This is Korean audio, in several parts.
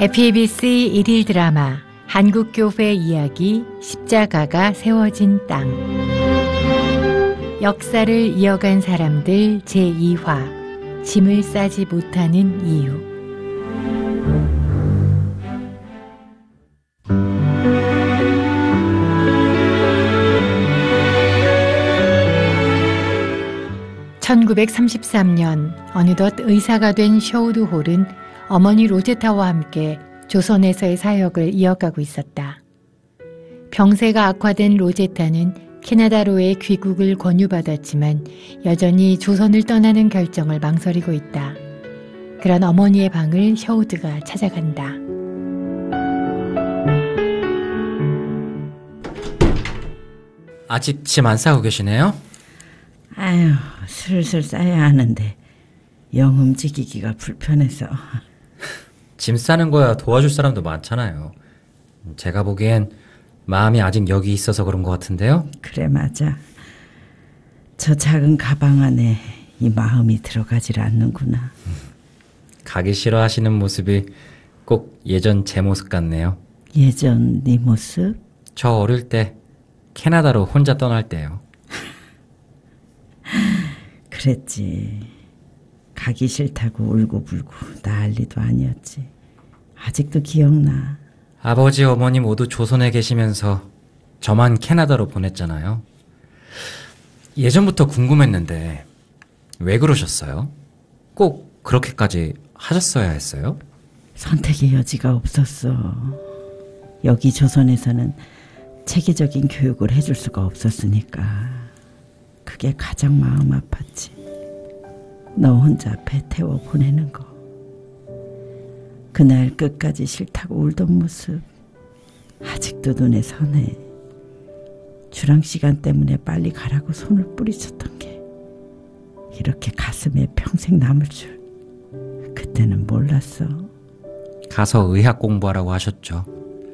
FEBC 1일 드라마 한국교회 이야기 십자가가 세워진 땅. 역사를 이어간 사람들 제2화 짐을 싸지 못하는 이유. (1933년) 어느덧 의사가 된 셔우드 홀은 어머니 로제타와 함께 조선에서의 사역을 이어가고 있었다. 병세가 악화된 로제타는 캐나다로의 귀국을 권유받았지만 여전히 조선을 떠나는 결정을 망설이고 있다. 그런 어머니의 방을 셔우드가 찾아간다. 아직 짐 안 싸고 계시네요? 아유, 슬슬 싸야 하는데 영 움직이기가 불편해서. 짐 싸는 거야 도와줄 사람도 많잖아요. 제가 보기엔 마음이 아직 여기 있어서 그런 것 같은데요? 그래, 맞아. 저 작은 가방 안에 이 마음이 들어가질 않는구나. 가기 싫어하시는 모습이 꼭 예전 제 모습 같네요. 예전 네 모습? 저 어릴 때 캐나다로 혼자 떠날 때요. 그랬지. 가기 싫다고 울고불고 난리도 아니었지. 아직도 기억나. 아버지 어머니 모두 조선에 계시면서 저만 캐나다로 보냈잖아요. 예전부터 궁금했는데 왜 그러셨어요? 꼭 그렇게까지 하셨어야 했어요? 선택의 여지가 없었어. 여기 조선에서는 체계적인 교육을 해줄 수가 없었으니까. 그게 가장 마음 아팠지. 너 혼자 배 태워 보내는 거. 그날 끝까지 싫다고 울던 모습 아직도 눈에 선해. 주랑 시간 때문에 빨리 가라고 손을 뿌리쳤던 게 이렇게 가슴에 평생 남을 줄 그때는 몰랐어. 가서 의학 공부하라고 하셨죠.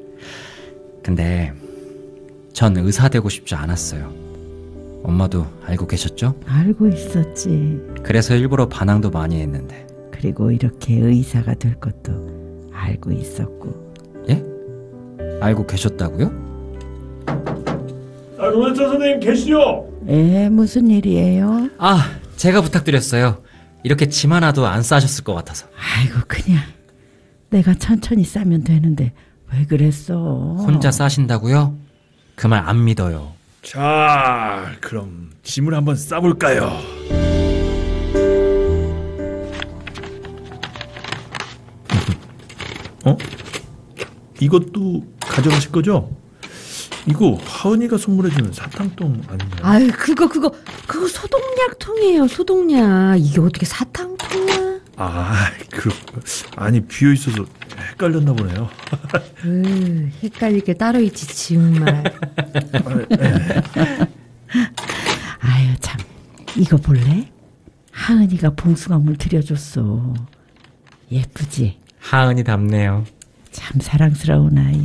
근데 전 의사 되고 싶지 않았어요. 엄마도 알고 계셨죠? 알고 있었지. 그래서 일부러 반항도 많이 했는데. 그리고 이렇게 의사가 될 것도 알고 있었고. 예? 알고 계셨다고요? 로제타 선생님 계시죠? 무슨 일이에요? 제가 부탁드렸어요. 이렇게 짐 하나도 안 싸셨을 것 같아서. 아이고, 그냥 내가 천천히 싸면 되는데 왜 그랬어? 혼자 싸신다고요? 그 말 안 믿어요. 자, 그럼 짐을 한번 싸볼까요? 이것도 가져가실 거죠? 이거 하은이가 선물해주는 사탕통 아니에요? 아유, 그거 소독약통이에요, 소독약. 이게 어떻게 사탕통이야? 아니, 비어있어서 헷갈렸나 보네요. 헷갈릴 게 따로 있지, 정말. 아유, 참. 이거 볼래? 하은이가 봉숭아물 들여줬어. 예쁘지? 하은이 닮네요. 참 사랑스러운 아이.